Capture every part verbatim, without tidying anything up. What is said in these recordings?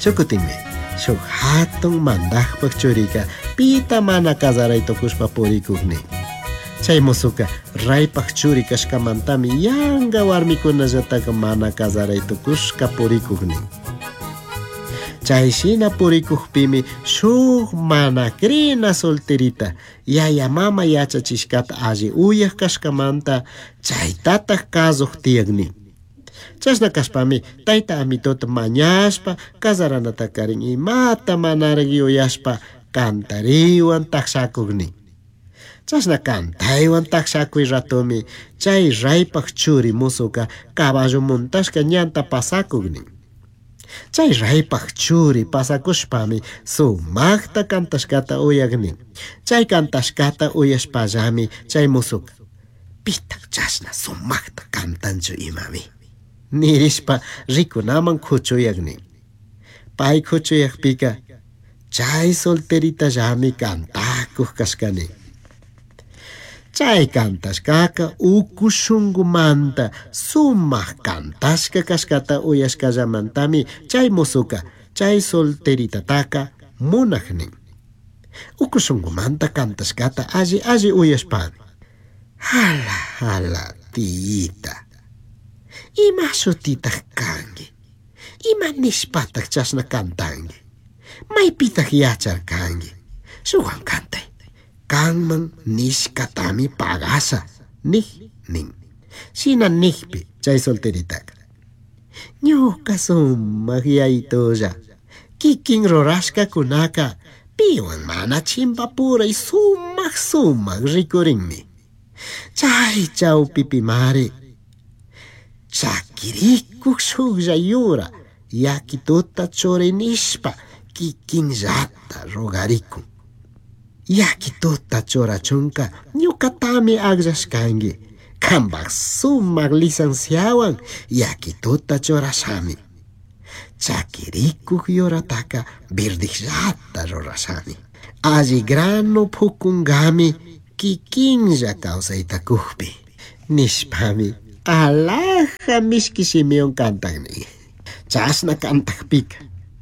Chukutinmi shuk hatun mandaqpaq churika pita mana kasaraytukushpa purikuknin. Chay musuqa raypaq churi kashkamantami yanga warmikunallataqa mana kasaraytukushka purikuknin. Chayshina purikukpimi shuk mana krina solterita yaya mama yachachishkata alli uyaq kashkamanta chaytataq kasuq tiyaqnin. Chashna kashpami tayta amitota mañashpa kasaranata karin imata manaraq yuyashpa kantariwan taksakuknin. Chashna kantaywan taksakuy ratumi chay raypaq churi musuqa caballo montashka ñanta pasakuknin. Chay raypaq churi pasakushpami sumaqta kantashkata uyaqnin. Chay kantashkata uyashpallami chay musuqa pitaq chashna sumaqta kantanchu imami nirishpa rikunaman khuchuyaqnin. Pay khuchuyaqpika chay solteritallami kantakuq kashkani. Chay kantashkaka uku shunqumanta sumaq kantashka kashkata uyashkallamantami chay musuqa chay solteritataka munaqnin. Uku shunqumanta kantashkata alli alli uyashpami hala hala tiyita, ima shutitaq kanki, ima nishpataq chashna kantanki, maypitaq yacharkanki, suwan kantay kanman nishkatami pagasa nih nin. Shina nihpi chay solteritaka ñuqa sumaq yaytulla kikin rurashka kunaka piwan mana chimpapuray sumaq sumaq rikurinmi. Chay chawpipi mari chakirikuq shuklla yura yakituta churinishpa kikinllata rogarikun. Yakituta churachunka ñuqatami aqllashkanki, kanpak sumaq licenciawan yakituta churashami. Chakirikuq yurataka birdiqllata rurashami. Alli grano phukunqami kikinlla kawsaytakuqpi nishpami alaja mishki simion kantanni. Chashna kantaqpika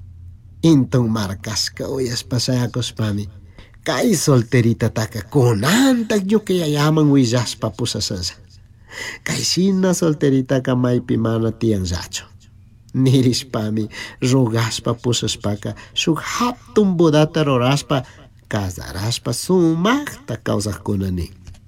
intun markashka uyashpasayakushpami kay solteritataka kunanta yukayayaman willashpa pusasalla. Kayshina solteritaka maypi mana tiyanllachu nirishpami rogashpa pusashpaka shuk hatun bodata rurashpa kasarashpa sumaqta kawsaqkunani.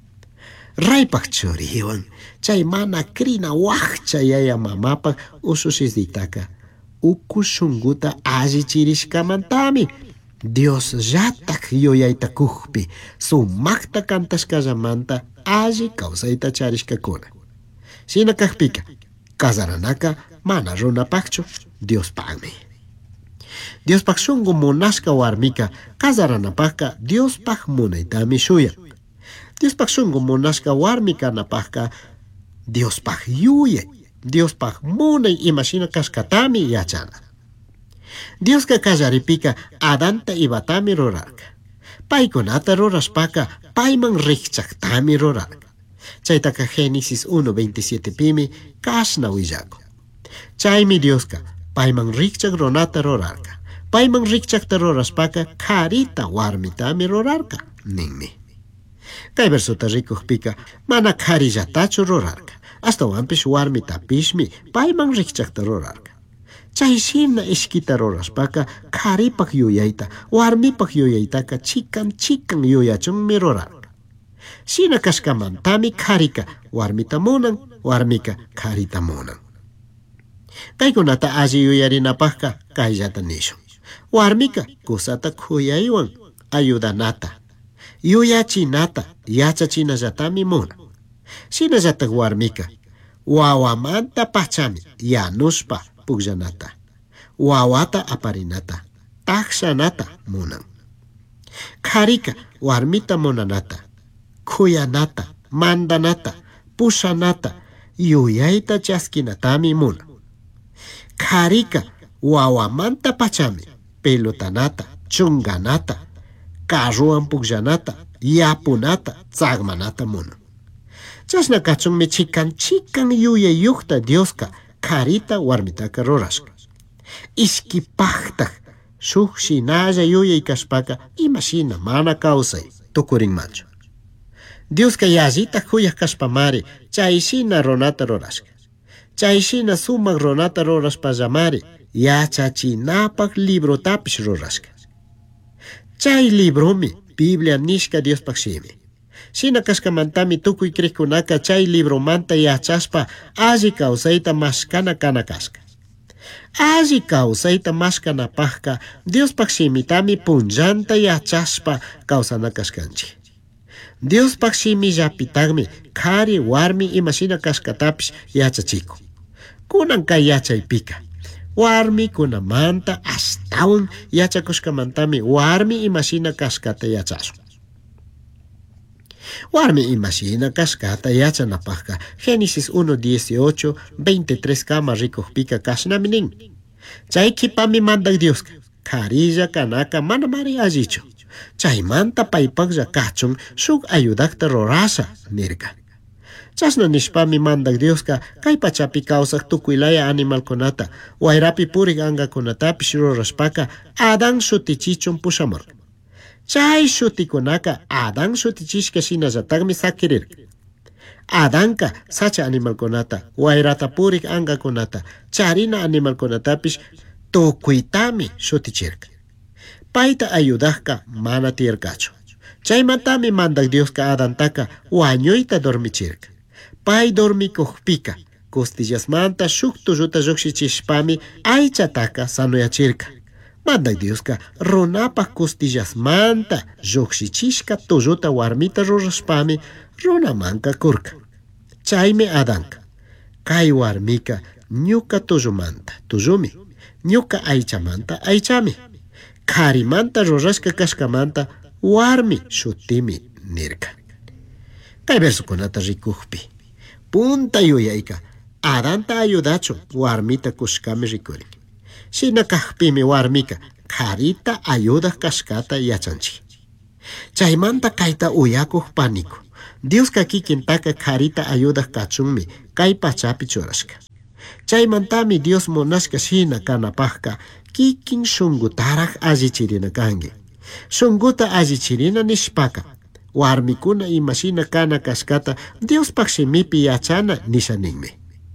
Raypaq churiwan chay mana krina waqcha yaya mamapaq ususisitaka uku shunquta alli chirishkamantami Dios llatak yuyaytakuqpi sumaqta kantashkallamanta alli kawsayta charishkakuna. Shina kaqpika kasaranaka mana runapaqchu Diospaqmi. Diospaq shunqu munashka warmika kasaranapaqqa Diospaq munaytami shuyan. Diospaq shunqu munashka warmi kanapaqqa Diospaq yuyay, Diospaq munay imashina kashkatami yachana. Diosqa kallaripika Adanta Ivatami rurarka. Paykunata rurashpaka payman rikchaqtami rurarka. Chaytaka Génesis uno veintisiete pimi kashna willaku. Chaymi Diosqa payman rikchaq runata rurarka. Payman rikchaqta rurashpaka karita warmitami rurarka ninmi. Kay versuta rikuqpika mana karillatachu rurarka. Astawanpish warmitapishmi payman rikchaqta rurarka. Chayshina ishkita rurashpaka karipaq yuyayta warmipaq yuyaytaka chikan chikan yuyachunmi rurarka. Shina kashkamantami karika warmita munan, warmika karita munan. Kaykunata alli yuyarinapaqqa kayllata nishun. Warmika kusata khuyaywan ayudanata, yuyachinata yachachinallatami munan. Shinallatak warmika wawamanta pachami yanushpa pukllanata, wawata aparinata, takshanata munan. Karika warmita munanata, khuyanata, mandanata, pushanata, yuyayta chaskinatami munan. Karika wawamanta pachami pelotanata, chunganata, carruan pukllanata, yapunata, tsagmanata munan. Chashna kachunmi chikan chikan yuyayuqta Diosqa karita warmitaka rurashka. Iskipaqtaq shuk shinalla yuyay kashpaka imashina mana kawsay tukurinmanchu. Diosqa yallita kuyaq kashpamari chayshina runata rurashka. Chayshina sumaq runata rurashpallamari yachachinapaq librotapish rurashka. Chay libromi Biblia nishka Diospaq shimi. Shina kashkamantami tukuy kriqkunaka chay libromanta yachashpa alli kawsayta mashkana kana kashka. Alli kawsayta mashkanapaqqa Diospaq shimitami punllanta yachashpa kawsana kashkanchik. Diospaq shimillapitaqmi qhari warmi imashina kashkatapish yachachikun. Kunan kay yachaypika warmi kunamanta astawan yachakushkamantami warmi imashina kashkata yachashun. Warmi imashina kashkata yachanapaqqa Génesis uno dieciocho veintitrés kama rikuqpika kashnami nin. Chaykipami mandak Diosqa qharilla kanaka manamari allichu. Chaymanta paypaqlla kachun shuk ayudaqta rurasha nirka. Chashna nishpami mandak Diosqa kay pachapi kawsaq tukuylaya animalkunata wayrapi purik angakunatapish rurashpaka Adán shutichichun pushamurqa. Chay shutikunaka Adán shutichishka shinallatakmi sakirirka. Adánka sacha animalkunata wayrata purik angakunata charina animalkunatapish tukuytami shutichirka. Payta ayudaqqa mana tiyarkachu. Chaymantami mandak Diosqa Adantaka wañuyta dormichirka. Pay dormikuqpika costillasmanta shuk tulluta llukshichishpami aychataka sanuyachirka. Mandak Diosqa runapaq costillasmanta llukshichishka tulluta warmita rurashpami runamanka kurka. Chaymi Adánqa kay warmika ñuka tullumanta tullumi, ñuka aychamanta aychami, qharimanta rurashka kashkamanta warmi shutimi nirka. Kay versukunata rikuqpi punta yuyayka Adanta ayudachun warmita kushkami rikurin. Shina kaqpimi warmika qharita ayudaq kashkata yachanchik. Chaymanta kayta uyakuq paniku Diosqa kikintaka qharita ayudaq kachunmi kay pachapi churashka. Chaymantami Dios munashka shina kanapaqqa kikin shungutaraq allichirina kangi. Shunguta allichirina nishpaka warmikuna imashina kana kashkata Diospaq shimipi yachana nishaninmi.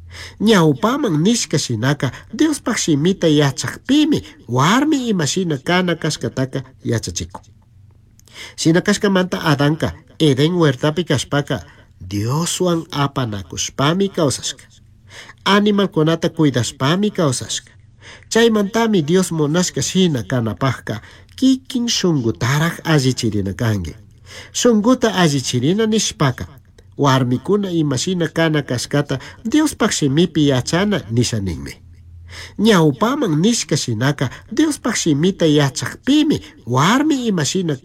Ñawpaman nishka shinaka Diospaq shimita yachaqpimi warmi imashina kana kashkataka yachachikun. Shina kashkamanta Adánqa Eden huertapi kashpaka Dioswan apanakushpami kawsashka. Animalkunata cuidashpami kawsashka. Chaymantami Dios munashka shina kanapaqqa kikin shungutaraq allichirina kangi. Shunguta allichirina nishpaka warmikuna imashina kana kashkata Diospaq shimipi yachana nishaninmi. Ñawpaman nishka shinaka Diospaq shimita yachaqpimi warmi imashina